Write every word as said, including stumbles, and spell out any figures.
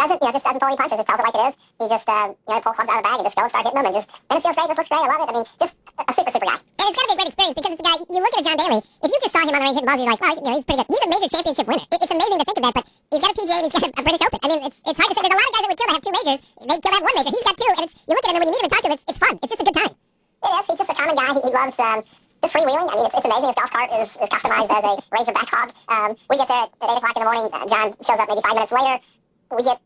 doesn't, you know, just doesn't pull any punches. Just tells it like it is. He just, uh, you know, pull clubs out of the bag and just go and start hitting them, and just, and it feels great. This looks great. I love it. I mean, just a super, super guy. And it's got to be a great experience because it's a guy. You look at a John Daly. If you just saw him on the range hitting balls, you're like, well, you know, he's pretty good. He's a major championship winner. It, it's amazing to think of that, but he's got a P G A and he's got a, a British Open. I mean, it's it's hard to say. There's a lot of guys that would kill to have two majors. They kill to have one major. He's got two, and it's you look at him and when you meet him and talk to him, it's, it's fun. It's just a good time. It is. He's just a common guy. He, he loves um, just freewheeling. I mean, it's, it's amazing. His golf cart is, is customized as a Razor back hog. Um, we get there at, at eight o'clock in the morning. Uh, John shows up maybe five minutes later. We get